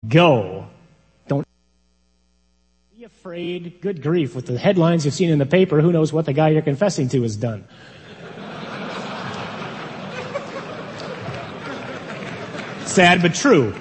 Go. Don't be afraid. Good grief. With the headlines you've seen in the paper, who knows what the guy you're confessing to has done. Sad but true.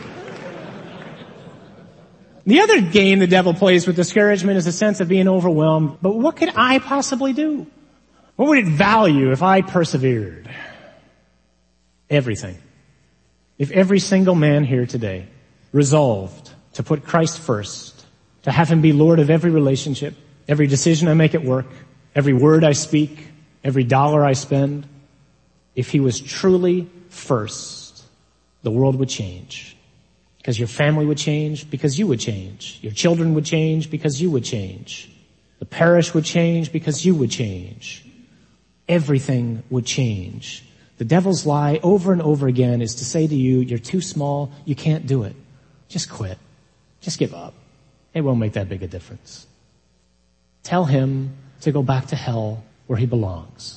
The other game the devil plays with discouragement is a sense of being overwhelmed. But what could I possibly do? What would it value if I persevered? Everything. If every single man here today resolved to put Christ first, to have him be Lord of every relationship, every decision I make at work, every word I speak, every dollar I spend, if he was truly first, the world would change. Because your family would change, because you would change. Your children would change, because you would change. The parish would change, because you would change. Everything would change. The devil's lie over and over again is to say to you, you're too small, you can't do it. Just quit. Just give up. It won't make that big a difference. Tell him to go back to hell where he belongs.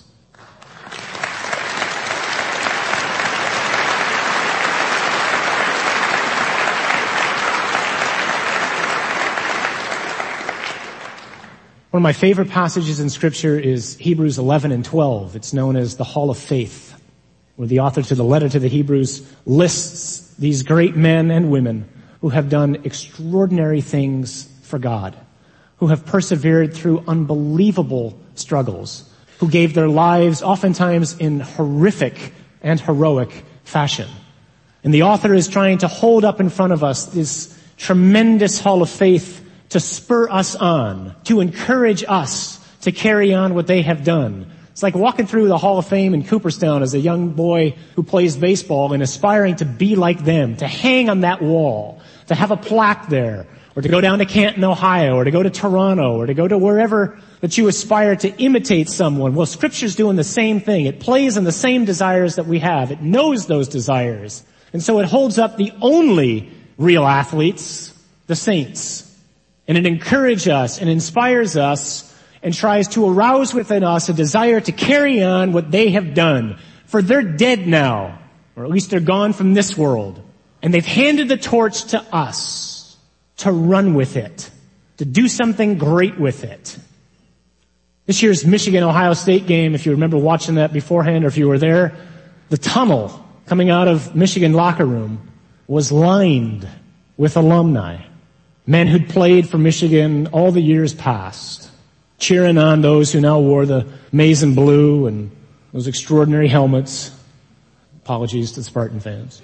One of my favorite passages in Scripture is Hebrews 11 and 12. It's known as the Hall of Faith, where the author to the letter to the Hebrews lists these great men and women who have done extraordinary things for God, who have persevered through unbelievable struggles, who gave their lives oftentimes in horrific and heroic fashion. And the author is trying to hold up in front of us this tremendous Hall of Faith to spur us on, to encourage us to carry on what they have done. It's like walking through the Hall of Fame in Cooperstown as a young boy who plays baseball and aspiring to be like them, to hang on that wall, to have a plaque there, or to go down to Canton, Ohio, or to go to Toronto, or to go to wherever that you aspire to imitate someone. Well, Scripture's doing the same thing. It plays on the same desires that we have. It knows those desires. And so it holds up the only real athletes, the saints. And it encourages us and inspires us and tries to arouse within us a desire to carry on what they have done. For they're dead now, or at least they're gone from this world. And they've handed the torch to us to run with it, to do something great with it. This year's Michigan-Ohio State game, if you remember watching that beforehand or if you were there, the tunnel coming out of Michigan locker room was lined with alumni. Men who'd played for Michigan all the years past, cheering on those who now wore the maize and blue and those extraordinary helmets. Apologies to the Spartan fans.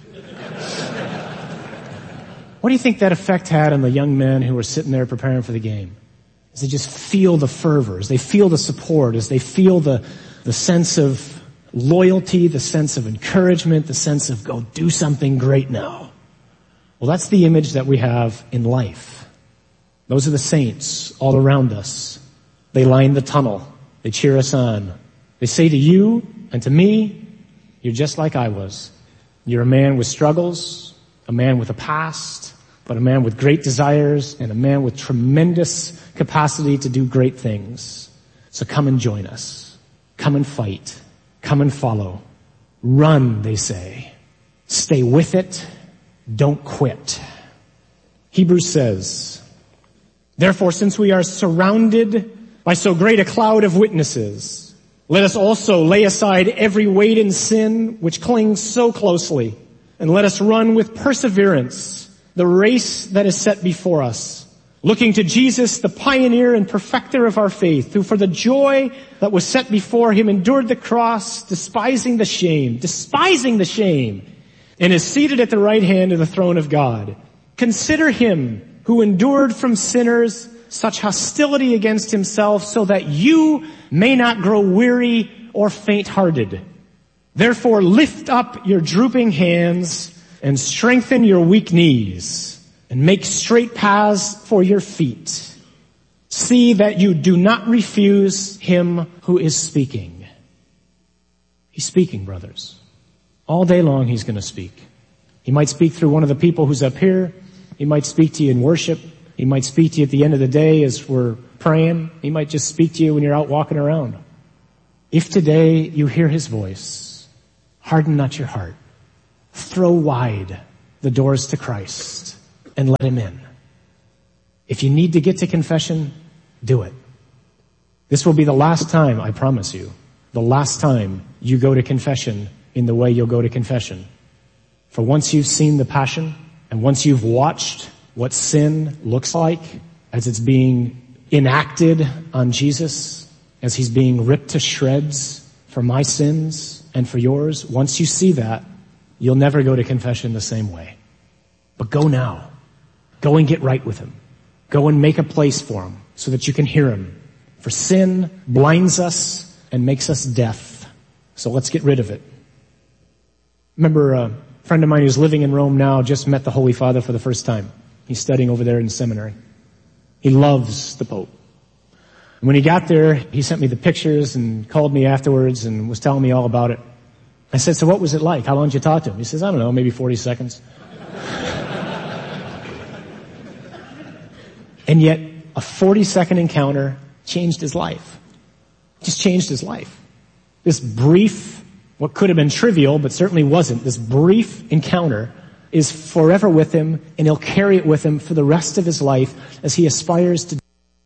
What do you think that effect had on the young men who were sitting there preparing for the game? As they just feel the fervor, as they feel the support, as they feel the sense of loyalty, the sense of encouragement, the sense of go do something great now. Well, that's the image that we have in life. Those are the saints all around us. They line the tunnel. They cheer us on. They say to you and to me, you're just like I was. You're a man with struggles, a man with a past, but a man with great desires and a man with tremendous capacity to do great things. So come and join us. Come and fight. Come and follow. Run, they say. Stay with it. Don't quit. Hebrews says, therefore, since we are surrounded by so great a cloud of witnesses, let us also lay aside every weight and sin which clings so closely, and let us run with perseverance the race that is set before us, looking to Jesus, the pioneer and perfecter of our faith, who for the joy that was set before him endured the cross, despising the shame, and is seated at the right hand of the throne of God. Consider him who endured from sinners such hostility against himself, so that you may not grow weary or faint-hearted. Therefore lift up your drooping hands and strengthen your weak knees and make straight paths for your feet. See that you do not refuse him who is speaking. He's speaking, brothers. All day long he's going to speak. He might speak through one of the people who's up here. He might speak to you in worship. He might speak to you at the end of the day as we're praying. He might just speak to you when you're out walking around. If today you hear his voice, harden not your heart. Throw wide the doors to Christ and let him in. If you need to get to confession, do it. This will be the last time, I promise you, the last time you go to confession in the way you'll go to confession. For once you've seen the passion, and once you've watched what sin looks like as it's being enacted on Jesus, as he's being ripped to shreds for my sins and for yours, once you see that, you'll never go to confession the same way. But go now. Go and get right with him. Go and make a place for him so that you can hear him. For sin blinds us and makes us deaf. So let's get rid of it. Remember, a friend of mine who's living in Rome now just met the Holy Father for the first time. He's studying over there in seminary. He loves the Pope. And when he got there, he sent me the pictures and called me afterwards and was telling me all about it. I said, so what was it like? How long did you talk to him? He says, I don't know, maybe 40 seconds. And yet, a 40-second encounter changed his life. Just changed his life. This brief, what could have been trivial, but certainly wasn't, this brief encounter is forever with him, and he'll carry it with him for the rest of his life as he aspires to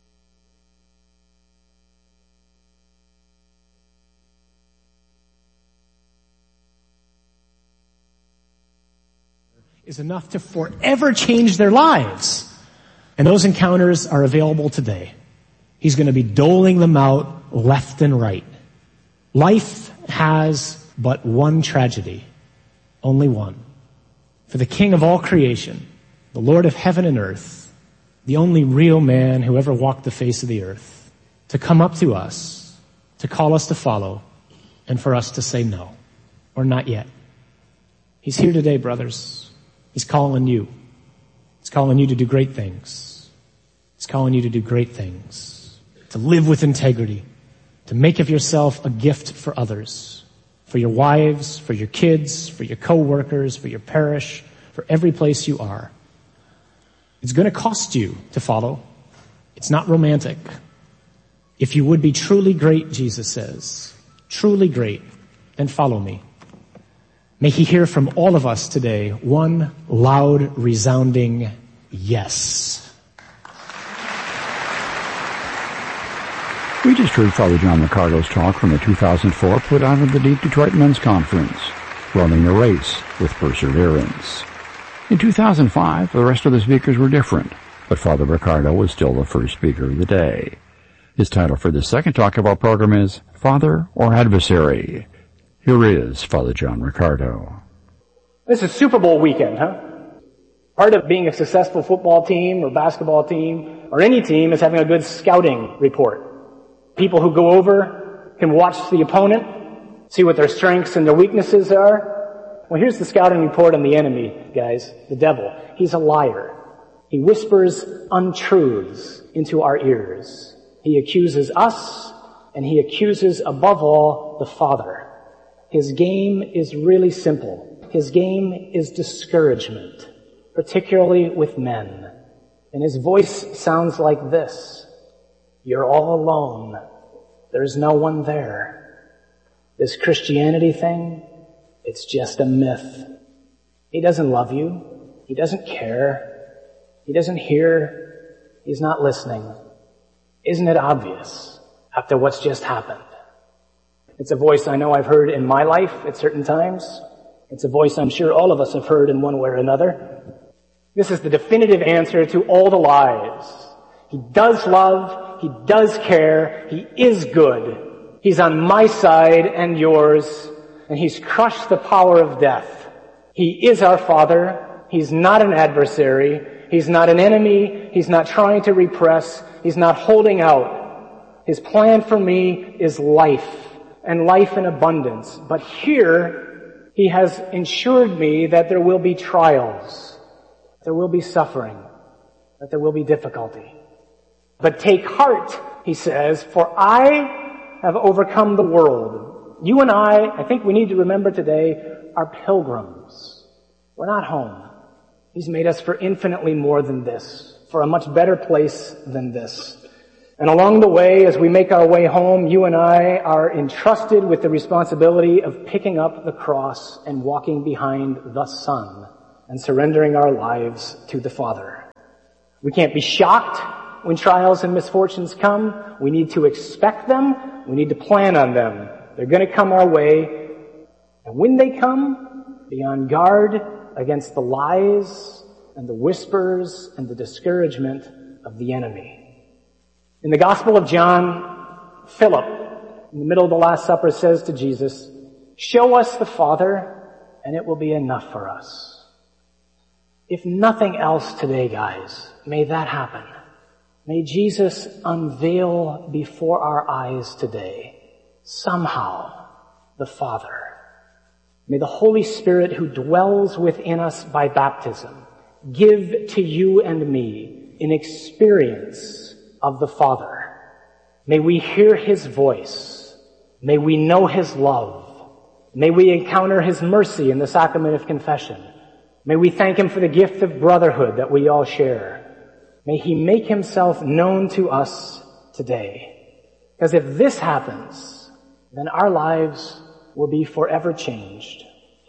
is enough to forever change their lives. And those encounters are available today. He's going to be doling them out left and right. Life has but one tragedy. Only one. For the King of all creation, the Lord of heaven and earth, the only real man who ever walked the face of the earth, to come up to us, to call us to follow, and for us to say no, or not yet. He's here today, brothers. He's calling you. He's calling you to do great things. He's calling you to do great things. To live with integrity. To make of yourself a gift for others. For your wives, for your kids, for your co-workers, for your parish, for every place you are. It's going to cost you to follow. It's not romantic. If you would be truly great, Jesus says, truly great, then follow me. May he hear from all of us today one loud, resounding yes. We just heard Father John Riccardo's talk from the 2004 Put On in the Deep Detroit Men's Conference, Running a Race with Perseverance. In 2005, the rest of the speakers were different, but Father Riccardo was still the first speaker of the day. His title for this second talk of our program is Father or Adversary? Here is Father John Riccardo. This is Super Bowl weekend, huh? Part of being a successful football team or basketball team or any team is having a good scouting report. People who go over can watch the opponent, see what their strengths and their weaknesses are. Well, here's the scouting report on the enemy, guys, the devil. He's a liar. He whispers untruths into our ears. He accuses us, and he accuses, above all, the Father. His game is really simple. His game is discouragement, particularly with men. And his voice sounds like this. You're all alone. There's no one there. This Christianity thing, it's just a myth. He doesn't love you. He doesn't care. He doesn't hear. He's not listening. Isn't it obvious after what's just happened? It's a voice I know I've heard in my life at certain times. It's a voice I'm sure all of us have heard in one way or another. This is the definitive answer to all the lies. He does love. He does care. He is good. He's on my side and yours. And he's crushed the power of death. He is our Father. He's not an adversary. He's not an enemy. He's not trying to repress. He's not holding out. His plan for me is life, and life in abundance. But here, he has ensured me that there will be trials, there will be suffering, that there will be difficulty. But take heart, he says, for I have overcome the world. You and I think we need to remember today, are pilgrims. We're not home. He's made us for infinitely more than this, for a much better place than this. And along the way, as we make our way home, you and I are entrusted with the responsibility of picking up the cross and walking behind the Son and surrendering our lives to the Father. We can't be shocked when trials and misfortunes come. We need to expect them. We need to plan on them. They're going to come our way. And when they come, be on guard against the lies and the whispers and the discouragement of the enemy. In the Gospel of John, Philip, in the middle of the Last Supper, says to Jesus, "Show us the Father, and it will be enough for us." If nothing else today, guys, may that happen. May Jesus unveil before our eyes today, somehow, the Father. May the Holy Spirit who dwells within us by baptism give to you and me an experience of the Father. May we hear His voice. May we know His love. May we encounter His mercy in the sacrament of confession. May we thank Him for the gift of brotherhood that we all share. May He make Himself known to us today. Because if this happens, then our lives will be forever changed.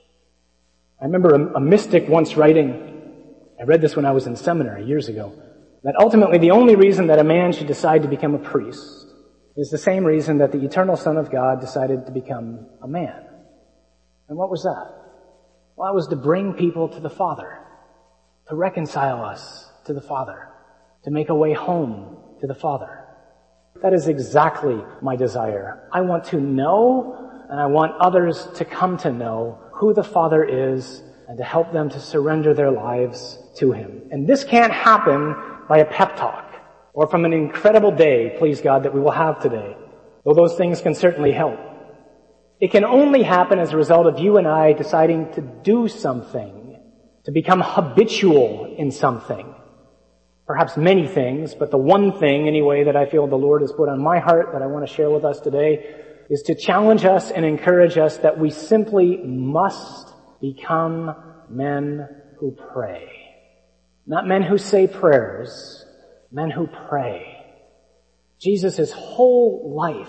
I remember a mystic once writing, I read this when I was in seminary years ago, that ultimately the only reason that a man should decide to become a priest is the same reason that the eternal Son of God decided to become a man. And what was that? Well, that was to bring people to the Father, to reconcile us to the Father, to make a way home to the Father. That is exactly my desire. I want to know, and I want others to come to know who the Father is and to help them to surrender their lives to Him. And this can't happen by a pep talk or from an incredible day, please God, that we will have today, though those things can certainly help. It can only happen as a result of you and I deciding to do something, to become habitual in something. Perhaps many things, but the one thing anyway that I feel the Lord has put on my heart that I want to share with us today is to challenge us and encourage us that we simply must become men who pray. Not men who say prayers, men who pray. Jesus' whole life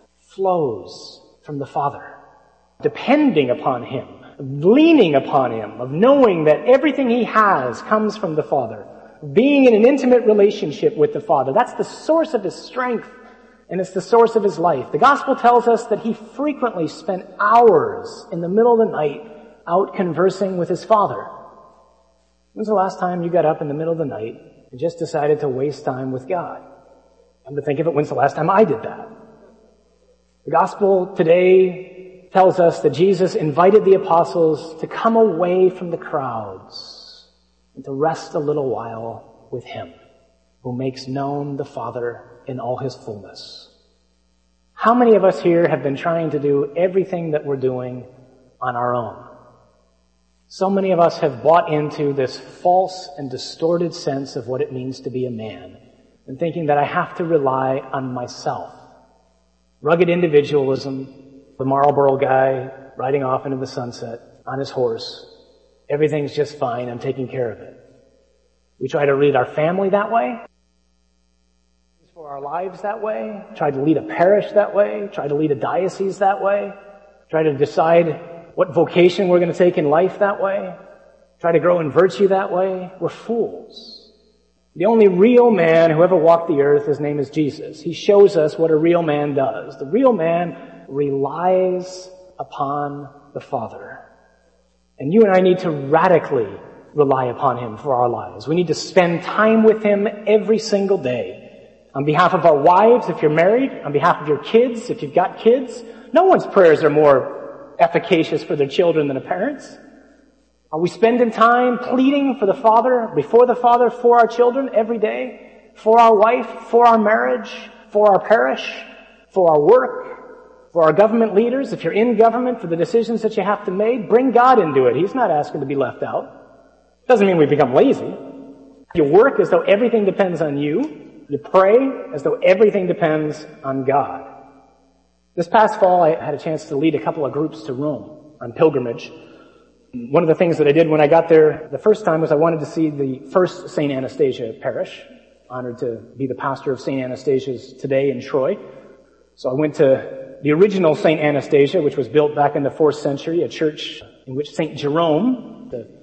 flows from the Father, depending upon Him, leaning upon Him, of knowing that everything He has comes from the Father, being in an intimate relationship with the Father. That's the source of His strength, and it's the source of His life. The Gospel tells us that He frequently spent hours in the middle of the night out conversing with His Father. When's the last time you got up in the middle of the night and just decided to waste time with God? Come to think of it, when's the last time I did that? The Gospel today tells us that Jesus invited the apostles to come away from the crowds and to rest a little while with Him, who makes known the Father in all His fullness. How many of us here have been trying to do everything that we're doing on our own? So many of us have bought into this false and distorted sense of what it means to be a man, and thinking that I have to rely on myself. Rugged individualism, the Marlboro guy riding off into the sunset on his horse. Everything's just fine, I'm taking care of it. We try to lead our family that way, for our lives that way, try to lead a parish that way, try to lead a diocese that way, try to decide what vocation we're going to take in life that way, try to grow in virtue that way. We're fools. The only real man who ever walked the earth, his name is Jesus. He shows us what a real man does. The real man relies upon the Father. And you and I need to radically rely upon Him for our lives. We need to spend time with Him every single day. On behalf of our wives, if you're married, on behalf of your kids, if you've got kids. No one's prayers are more efficacious for their children than a parent's. Are we spending time pleading for the Father, before the Father, for our children every day? For our wife, for our marriage, for our parish, for our work, for our government leaders? If you're in government, for the decisions that you have to make, bring God into it. He's not asking to be left out. Doesn't mean we become lazy. You work as though everything depends on you. You pray as though everything depends on God. This past fall, I had a chance to lead a couple of groups to Rome on pilgrimage. One of the things that I did when I got there the first time was I wanted to see the first St. Anastasia parish. Honored to be the pastor of St. Anastasia's today in Troy. So I went to the original St. Anastasia, which was built back in the 4th century, a church in which St. Jerome, the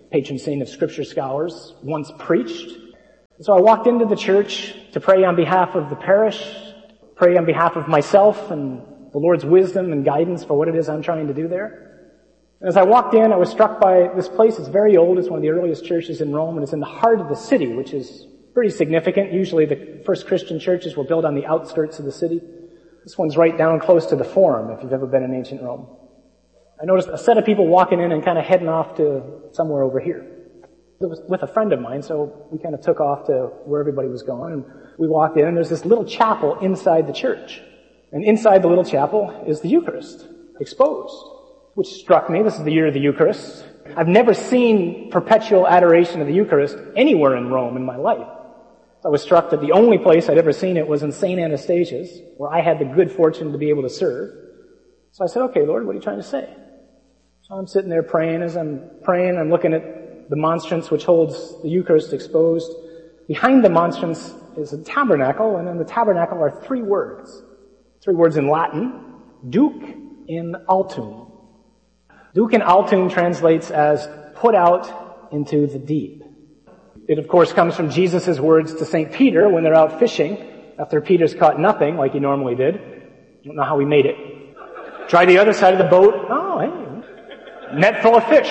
patron saint of scripture scholars, once preached. So I walked into the church to pray on behalf of the parish, pray on behalf of myself and the Lord's wisdom and guidance for what it is I'm trying to do there. And as I walked in, I was struck by this place. It's very old. It's one of the earliest churches in Rome, and it's in the heart of the city, which is pretty significant. Usually the first Christian churches were built on the outskirts of the city. This one's right down close to the Forum, if you've ever been in ancient Rome. I noticed a set of people walking in and kind of heading off to somewhere over here. It was with a friend of mine, so we kind of took off to where everybody was going, and we walked in, and there's this little chapel inside the church. And inside the little chapel is the Eucharist, exposed, which struck me. This is the year of the Eucharist. I've never seen perpetual adoration of the Eucharist anywhere in Rome in my life. I was struck that the only place I'd ever seen it was in St. Anastasia's, where I had the good fortune to be able to serve. So I said, okay, Lord, what are you trying to say? So I'm sitting there praying. As I'm praying, I'm looking at the monstrance which holds the Eucharist exposed. Behind the monstrance is a tabernacle, and in the tabernacle are three words. Three words in Latin, Duc in altum. Duc in altum translates as put out into the deep. It, of course, comes from Jesus' words to St. Peter when they're out fishing, after Peter's caught nothing like he normally did. Don't know how he made it. Try the other side of the boat. Oh, hey. Net full of fish.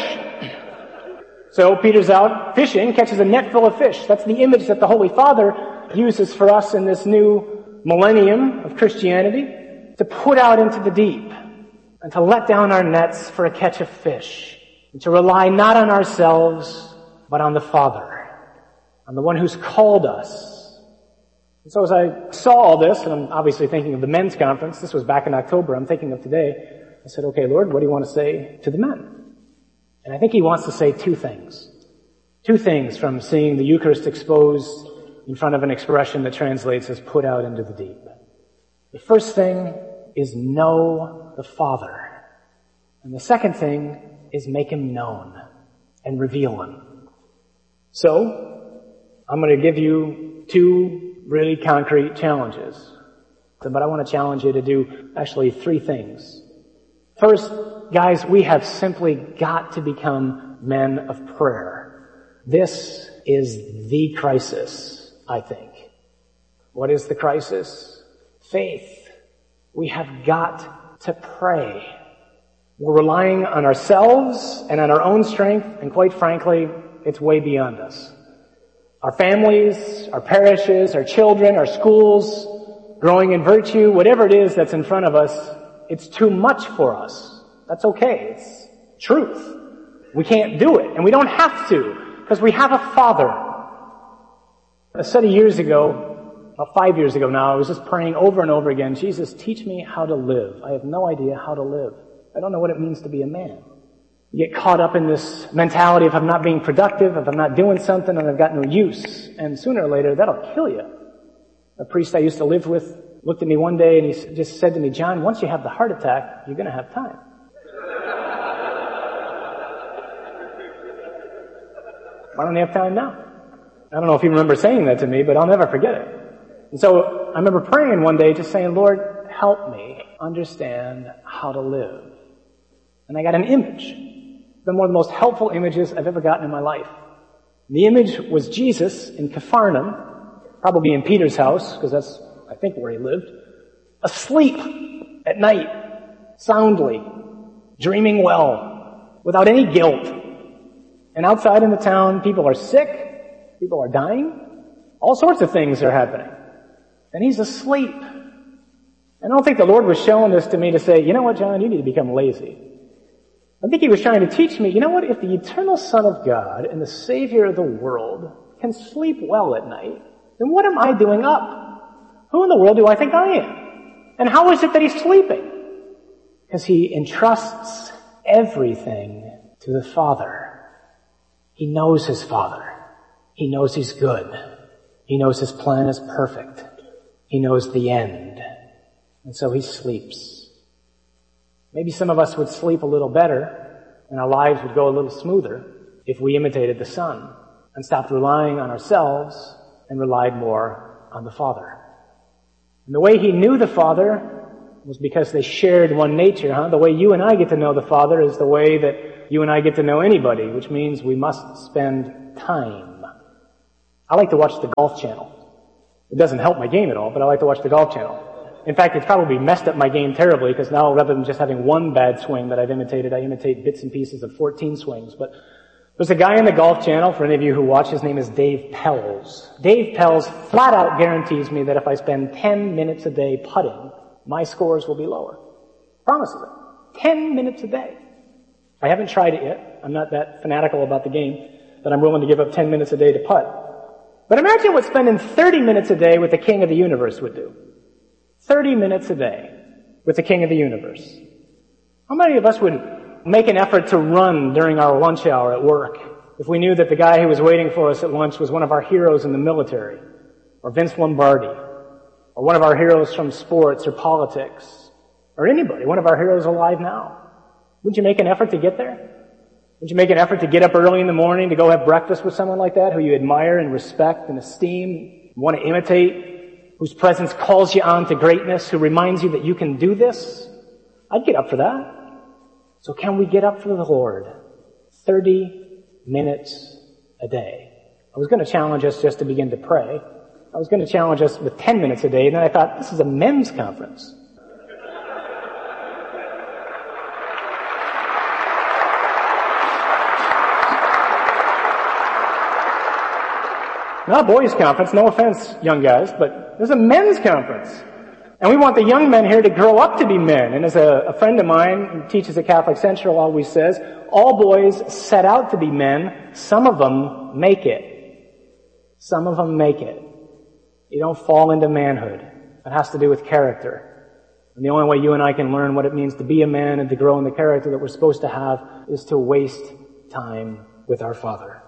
So Peter's out fishing, catches a net full of fish. That's the image that the Holy Father uses for us in this new millennium of Christianity, to put out into the deep and to let down our nets for a catch of fish, and to rely not on ourselves, but on the Father, on the one who's called us. And so as I saw all this, and I'm obviously thinking of the men's conference, this was back in October, I'm thinking of today, I said, okay, Lord, what do you want to say to the men? And I think he wants to say two things. Two things from seeing the Eucharist exposed in front of an expression that translates as put out into the deep. The first thing is know the Father. And the second thing is make him known and reveal him. So, I'm going to give you two really concrete challenges. But I want to challenge you to do actually three things. First, guys, we have simply got to become men of prayer. This is the crisis, I think. What is the crisis? Faith. We have got to pray. We're relying on ourselves and on our own strength, and quite frankly, it's way beyond us. Our families, our parishes, our children, our schools, growing in virtue, whatever it is that's in front of us, it's too much for us. That's okay. It's truth. We can't do it, and we don't have to, because we have a Father. I said years ago, about 5 years ago now, I was just praying over and over again, Jesus, teach me how to live. I have no idea how to live. I don't know what it means to be a man. You get caught up in this mentality of I'm not being productive, if I'm not doing something, and I've got no use. And sooner or later, that'll kill you. A priest I used to live with looked at me one day and he just said to me, John, once you have the heart attack, you're going to have time. Why don't you have time now? I don't know if you remember saying that to me, but I'll never forget it. And so I remember praying one day just saying, Lord, help me understand how to live. And I got an image. Been one of the most helpful images I've ever gotten in my life. The image was Jesus in Capharnaum, probably in Peter's house, because that's, I think, where he lived, asleep at night, soundly, dreaming well, without any guilt. And outside in the town, people are sick, people are dying, all sorts of things are happening. And he's asleep. And I don't think the Lord was showing this to me to say, you know what, John, you need to become lazy. I think he was trying to teach me, you know what, if the eternal Son of God and the Savior of the world can sleep well at night, then what am I doing up? Who in the world do I think I am? And how is it that he's sleeping? Because he entrusts everything to the Father. He knows his Father. He knows he's good. He knows his plan is perfect. He knows the end. And so he sleeps. Maybe some of us would sleep a little better and our lives would go a little smoother if we imitated the Son and stopped relying on ourselves and relied more on the Father. And the way he knew the Father was because they shared one nature, The way you and I get to know the Father is the way that you and I get to know anybody, which means we must spend time. I like to watch the Golf Channel. It doesn't help my game at all, but I like to watch the Golf Channel. In fact, it's probably messed up my game terribly, because now rather than just having one bad swing that I've imitated, I imitate bits and pieces of 14 swings. But there's a guy in the Golf Channel, for any of you who watch, his name is Dave Pells. Dave Pells flat out guarantees me that if I spend 10 minutes a day putting, my scores will be lower. Promises it. 10 minutes a day. I haven't tried it yet. I'm not that fanatical about the game that I'm willing to give up 10 minutes a day to putt. But imagine what spending 30 minutes a day with the King of the Universe would do. 30 minutes a day with the King of the Universe. How many of us would make an effort to run during our lunch hour at work if we knew that the guy who was waiting for us at lunch was one of our heroes in the military, or Vince Lombardi, or one of our heroes from sports or politics, or anybody, one of our heroes alive now? Would you make an effort to get there? Would you make an effort to get up early in the morning to go have breakfast with someone like that who you admire and respect and esteem, want to imitate, whose presence calls you on to greatness, who reminds you that you can do this? I'd get up for that. So can we get up for the Lord? 30 minutes a day. I was going to challenge us just to begin to pray. I was going to challenge us with 10 minutes a day, and then I thought, this is a men's conference. Not a boys' conference, no offense, young guys, but there's a men's conference. And we want the young men here to grow up to be men. And as a friend of mine who teaches at Catholic Central always says, all boys set out to be men. Some of them make it. Some of them make it. You don't fall into manhood. It has to do with character. And the only way you and I can learn what it means to be a man and to grow in the character that we're supposed to have is to waste time with our Father.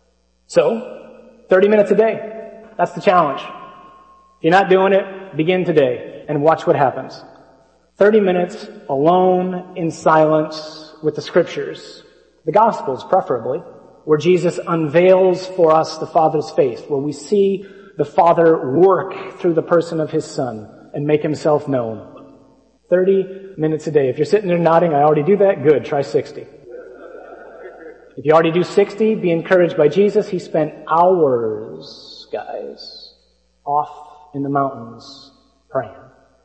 So, 30 minutes a day. That's the challenge. If you're not doing it, begin today and watch what happens. 30 minutes alone in silence with the Scriptures, the Gospels preferably, where Jesus unveils for us the Father's face, where we see the Father work through the person of His Son and make Himself known. 30 minutes a day. If you're sitting there nodding, I already do that, good, try 60. If you already do 60, be encouraged by Jesus. He spent hours, guys, off in the mountains praying.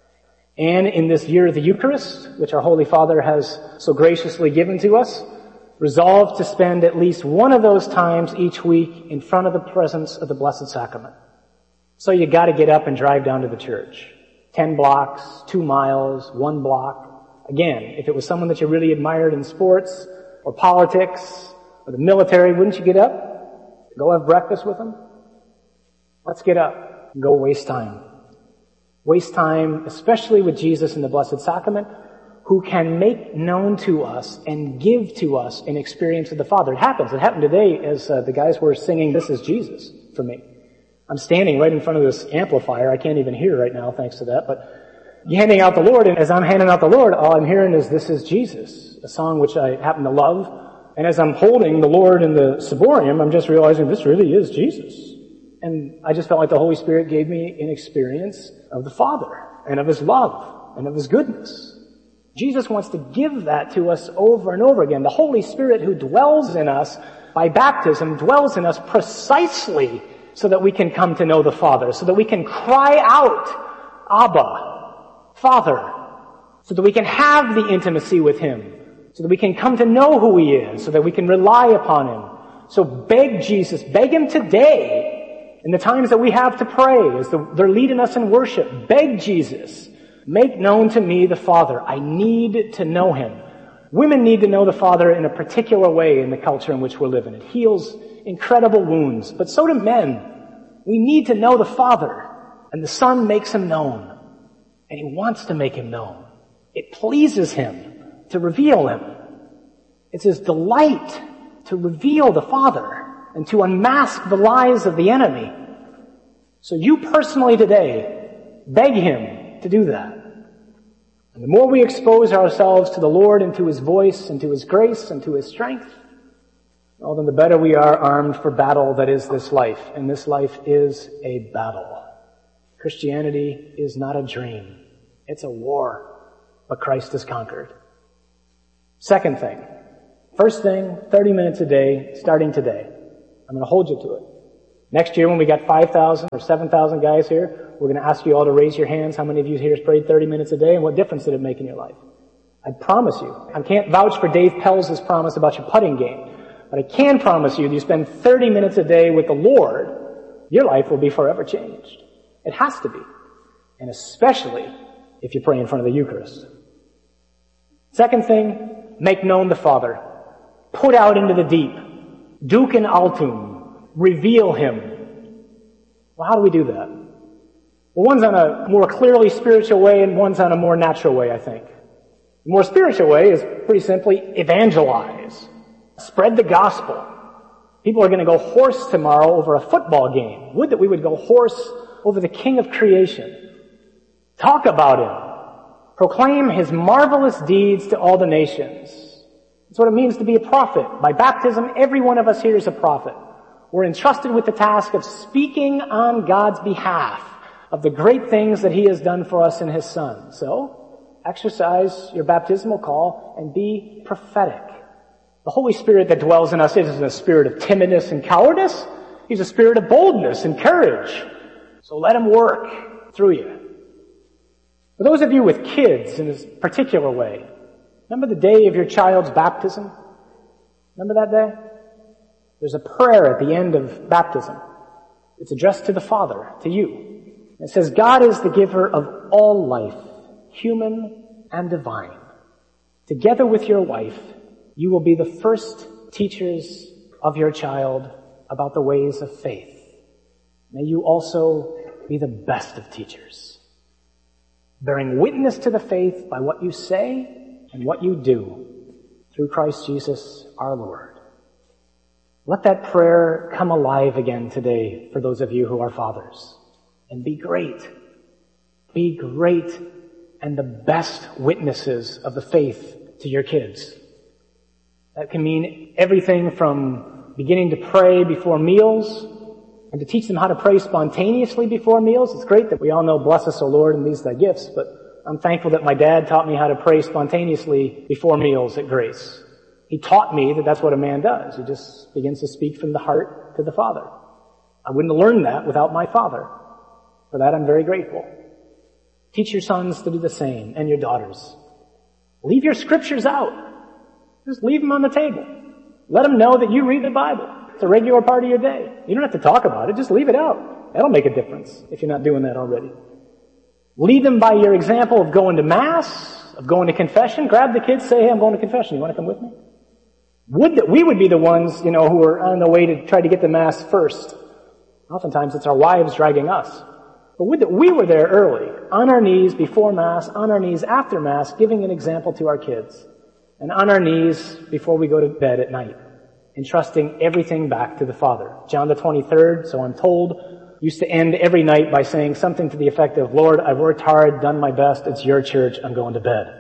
And in this year of the Eucharist, which our Holy Father has so graciously given to us, resolved to spend at least one of those times each week in front of the presence of the Blessed Sacrament. So you gotta get up and drive down to the church. 10 blocks, 2 miles, 1 block. Again, if it was someone that you really admired in sports or politics or the military, wouldn't you get up? Go have breakfast with them? Let's get up and go waste time. Waste time, especially with Jesus in the Blessed Sacrament, who can make known to us and give to us an experience of the Father. It happens. It happened today as the guys were singing This Is Jesus for me. I'm standing right in front of this amplifier. I can't even hear right now thanks to that, but you're handing out the Lord, and as I'm handing out the Lord, all I'm hearing is This Is Jesus, a song which I happen to love. And as I'm holding the Lord in the ciborium, I'm just realizing this really is Jesus. And I just felt like the Holy Spirit gave me an experience of the Father and of His love and of His goodness. Jesus wants to give that to us over and over again. The Holy Spirit who dwells in us by baptism dwells in us precisely so that we can come to know the Father, so that we can cry out, Abba, Father, so that we can have the intimacy with Him, so that we can come to know who He is, so that we can rely upon Him. So beg Jesus, beg Him today, in the times that we have to pray, as they're leading us in worship. Beg Jesus, make known to me the Father. I need to know Him. Women need to know the Father in a particular way in the culture in which we're living. It heals incredible wounds, but so do men. We need to know the Father, and the Son makes Him known, and He wants to make Him known. It pleases Him to reveal Him. It's His delight to reveal the Father and to unmask the lies of the enemy. So you personally today, beg Him to do that. And the more we expose ourselves to the Lord and to His voice and to His grace and to His strength, well, then the better we are armed for battle that is this life. And this life is a battle. Christianity is not a dream. It's a war. But Christ has conquered. Second thing, First thing, 30 minutes a day, starting today. I'm going to hold you to it. Next year when we got 5,000 or 7,000 guys here, we're going to ask you all to raise your hands. How many of you here has prayed 30 minutes a day, and what difference did it make in your life? I promise you. I can't vouch for Dave Pells' promise about your putting game, but I can promise you that you spend 30 minutes a day with the Lord, your life will be forever changed. It has to be. And especially if you pray in front of the Eucharist. Second thing, make known the Father. Put out into the deep. Duken altum. Reveal Him. Well, how do we do that? Well, one's on a more clearly spiritual way and one's on a more natural way, I think. The more spiritual way is pretty simply evangelize. Spread the gospel. People are going to go hoarse tomorrow over a football game. Would that we would go hoarse over the King of creation. Talk about Him. Proclaim His marvelous deeds to all the nations. That's what it means to be a prophet. By baptism, every one of us here is a prophet. We're entrusted with the task of speaking on God's behalf of the great things that He has done for us in His Son. So, exercise your baptismal call and be prophetic. The Holy Spirit that dwells in us isn't a spirit of timidness and cowardice. He's a spirit of boldness and courage. So let Him work through you. For those of you with kids in this particular way, remember the day of your child's baptism? Remember that day? There's a prayer at the end of baptism. It's addressed to the Father, to you. It says, God is the giver of all life, human and divine. Together with your wife, you will be the first teachers of your child about the ways of faith. May you also be the best of teachers, bearing witness to the faith by what you say and what you do through Christ Jesus our Lord. Let that prayer come alive again today for those of you who are fathers. And be great. Be great and the best witnesses of the faith to your kids. That can mean everything from beginning to pray before meals and to teach them how to pray spontaneously before meals. It's great that we all know bless us, O Lord, and these thy gifts, but I'm thankful that my dad taught me how to pray spontaneously before meals at Grace. He taught me that that's what a man does. He just begins to speak from the heart to the Father. I wouldn't have learned that without my father. For that I'm very grateful. Teach your sons to do the same, and your daughters. Leave your scriptures out. Just leave them on the table. Let them know that you read the Bible. It's a regular part of your day. You don't have to talk about it. Just leave it out. That'll make a difference if you're not doing that already. Lead them by your example of going to Mass, of going to confession. Grab the kids, say, hey, I'm going to confession. You want to come with me? Would that we would be the ones, who are on the way to try to get to Mass first. Oftentimes it's our wives dragging us. But would that we were there early, on our knees before Mass, on our knees after Mass, giving an example to our kids. And on our knees before we go to bed at night, entrusting everything back to the Father. John the 23rd, so I'm told, used to end every night by saying something to the effect of, Lord, I've worked hard, done my best, it's your church, I'm going to bed.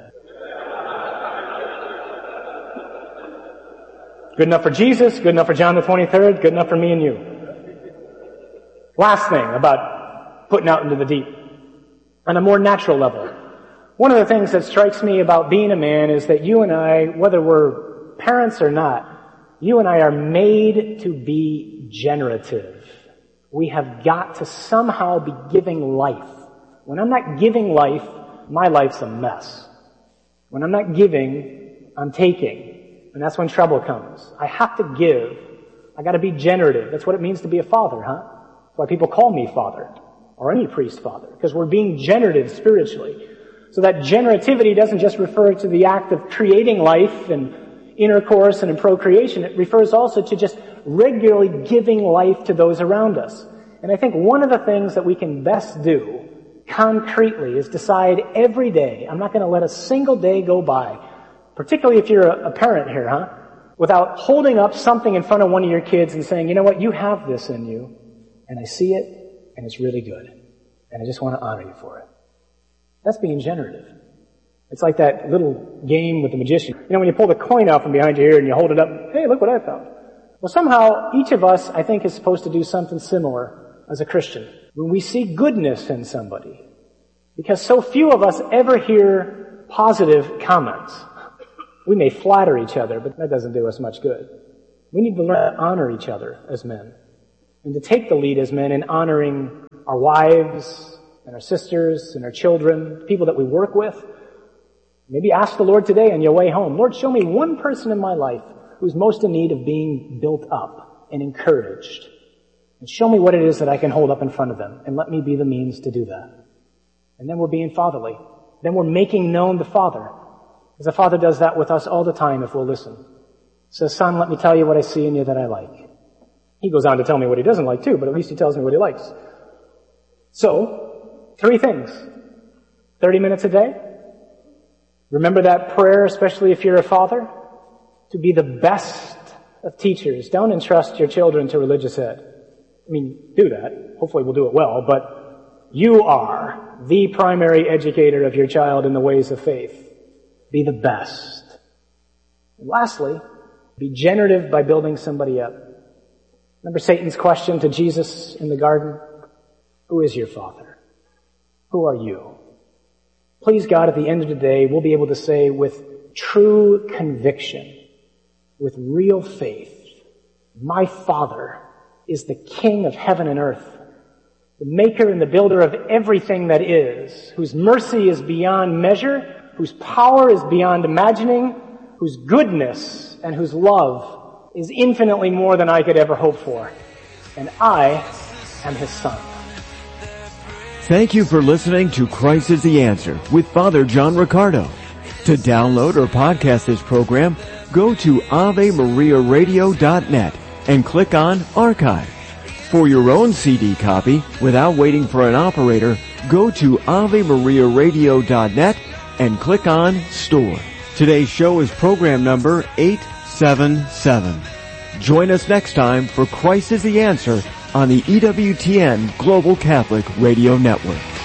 Good enough for Jesus, good enough for John the 23rd, good enough for me and you. Last thing about putting out into the deep. On a more natural level. One of the things that strikes me about being a man is that you and I, whether we're parents or not, you and I are made to be generative. We have got to somehow be giving life. When I'm not giving life, my life's a mess. When I'm not giving, I'm taking. And that's when trouble comes. I have to give. I gotta be generative. That's what it means to be a father, huh? That's why people call me father. Or any priest father. Because we're being generative spiritually. So that generativity doesn't just refer to the act of creating life and intercourse and in procreation. It refers also to just regularly giving life to those around us. And I think one of the things that we can best do concretely is decide every day, I'm not going to let a single day go by, particularly if you're a parent here, huh? Without holding up something in front of one of your kids and saying, you know what, you have this in you, and I see it, and it's really good. And I just want to honor you for it. That's being generative. It's like that little game with the magician. When you pull the coin out from behind your ear and you hold it up, hey, look what I found. Well, somehow, each of us, I think, is supposed to do something similar as a Christian. When we see goodness in somebody. Because so few of us ever hear positive comments. We may flatter each other, but that doesn't do us much good. We need to learn to honor each other as men, and to take the lead as men in honoring our wives and our sisters and our children, people that we work with. Maybe ask the Lord today on your way home, Lord, show me one person in my life who's most in need of being built up and encouraged. And show me what it is that I can hold up in front of them, and let me be the means to do that. And then we're being fatherly. Then we're making known the Father. Because the Father does that with us all the time if we'll listen. Says, son, let me tell you what I see in you that I like. He goes on to tell me what he doesn't like too, but at least he tells me what he likes. So, 3 things. 30 minutes a day. Remember that prayer, especially if you're a father, to be the best of teachers. Don't entrust your children to religious ed. I mean, do that. Hopefully we'll do it well, but you are the primary educator of your child in the ways of faith. Be the best. And lastly, be generative by building somebody up. Remember Satan's question to Jesus in the garden? Who is your father? Who are you? Please God, at the end of the day, we'll be able to say with true conviction, with real faith, my Father is the King of heaven and earth, the maker and the builder of everything that is, whose mercy is beyond measure, whose power is beyond imagining, whose goodness and whose love is infinitely more than I could ever hope for. And I am his son. Thank you for listening to Christ is the Answer with Father John Riccardo. To download or podcast this program, go to AveMariaRadio.net and click on Archive. For your own CD copy, without waiting for an operator, go to AveMariaRadio.net and click on Store. Today's show is program number 877. Join us next time for Christ is the Answer on the EWTN Global Catholic Radio Network.